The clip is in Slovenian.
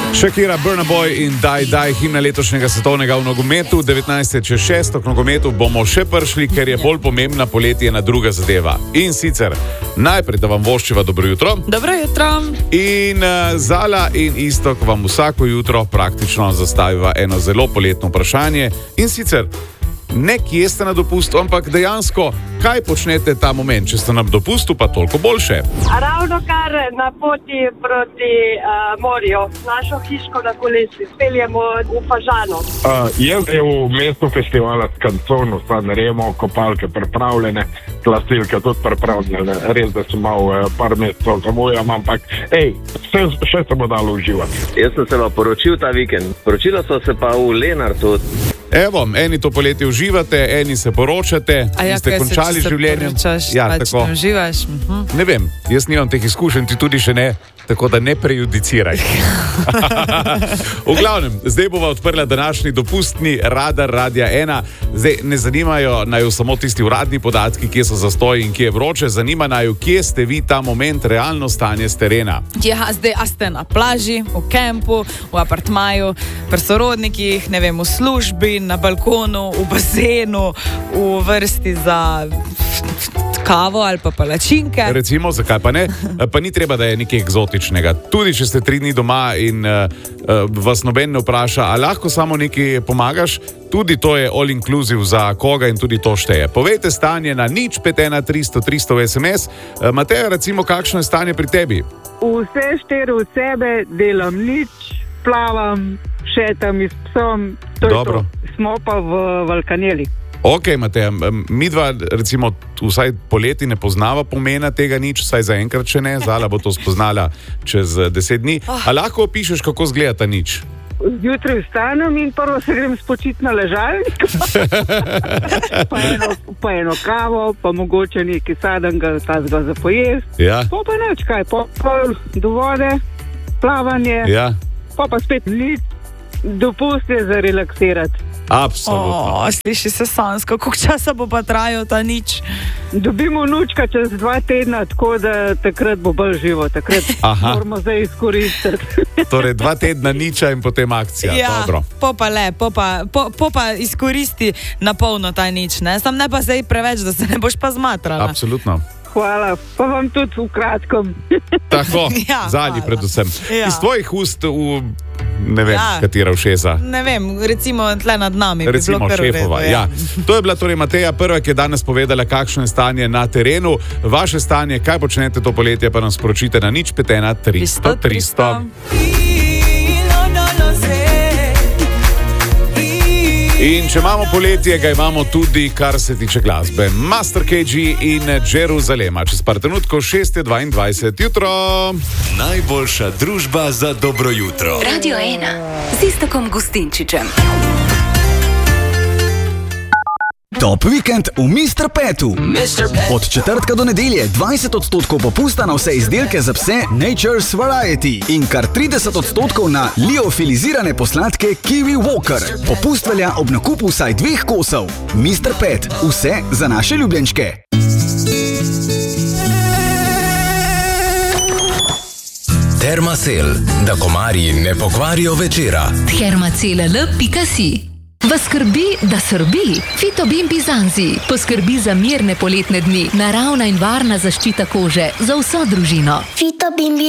Shakira, Burna Boy in Die, himna letošnjega svetovnega v nogometu. 19.6. k nogometu bomo še prišli, ker je bolj pomembna poletje ena druga zadeva. In sicer, najprej da vam voščiva dobro jutro. Dobro jutro. In Zala in Istok vam vsako jutro praktično zastaviva eno zelo poletno vprašanje. In sicer, ne kje ste na dopustu, ampak dejansko, kaj počnete ta moment? Če ste na dopustu, pa toliko boljše. Ravno kar na poti proti morju, našo hiško na kolesi, speljemo v Fažano. Jaz je v mestu festivala s Canzonu, Sanremo, kopalke pripravljene, glasilke tudi pripravljene. Res, da sem malo par mesecev zamujam, ampak še se bo dalo uživati. Jaz sem se pa poročil ta vikend. Poročila so se pa v Lenartu. Evo, eni to poletje uživate, eni se poročate, ste končali življenje. Ja, tako. Ne uživaš? Ne vem, jaz nimam teh izkušenj, ti tudi še ne, tako da ne prejudiciraj. V glavnem, zdaj bova odprla današnji dopustni radar Radia 1. Zdaj ne zanimajo naju samo tisti uradni podatki, kje so zastoji in kje je vroče, zanima naju, kje ste vi ta moment, realno stanje z terena. Ja, zdaj a ste na plaži, v kempu, v apartmaju, pri sorodnikih, ne vem, v službi, na balkonu, v bazenu, v vrsti za kavo ali pa palačinke. Recimo, zakaj pa ne? Pa ni treba, da je nekaj eksotičnega. Tudi, če ste 3 dni doma in vas noben ne vpraša, a lahko samo nekaj pomagaš, tudi to je all inclusive za koga in tudi to šteje. Povejte stanje na 051 300 300 SMS. Mateja, recimo, kakšno je stanje pri tebi? Vse 4 v sebe, delam nič, plavam, šetam s psom, to Dobro. Je to. Smo pa v Valkaneli. Ok, Mateja, midva recimo vsaj poleti ne poznava pomena tega nič, vsaj zaenkrat še ne, Zala bo to spoznala čez 10 dni. A lahko opišeš, kako izgleda ta nič? Zjutraj vstanem in prvo se grem spočiti na ležalnik, pa eno kavo, pa mogoče nekaj sadenega tazga za pojest. Ja. Pa nič kaj, pa do vode, plavanje, Ja, pa spet nič, dopust je za relaksirati. absolutno. Sliši se sanjsko, koliko časa bo pa trajal ta nič? Dobimo vnučka čez 2 tedna, tako da takrat bo bolj živo, takrat moramo zdaj izkoristiti. Torej 2 tedna niča in potem akcija. Dobro. Po pa izkoristi na polno ta nič, ne? Sam ne pa zdaj preveč, da se ne boš pa zmatrala. Absolutno. Hvala, pa vam tudi v kratkem. Tako, Ja, Zali hvala. predvsem. Ja. Iz tvojih ust v, ne vem, Ja. katera ušesa. Ne vem, recimo tle nad nami. Recimo bi bilo kar v redu, šefova. Ja. To je bila torej Mateja prva, ki je danes povedala, kakšno je stanje na terenu. Vaše stanje, kaj počnete to poletje, pa nam sporočite na 051 300 300. In če imamo poletje, ga imamo tudi, kar se tiče glasbe. Master KG in Jeruzalema. Čez par trenutkov 6:22 jutro. Najboljša družba za dobro jutro. Radio 1 z Istokom Gustinčičem. Top vikend v Mr. Petu. Od četrtka do nedelje 20% popusta na vse izdelke za pse Nature's Variety in kar 30% na liofilizirane posladke Kiwi Walker. Popust velja ob nakupu vsaj 2 kosov. Mr. Pet, vse za naše ljubljenčke. Termacel, da komarji ne pokvarijo večera. Termacel.si Vas skrbi, da srbi? Fitobin Bizanzi poskrbi za mirne poletne dni, naravna in varna zaščita kože za vso družino.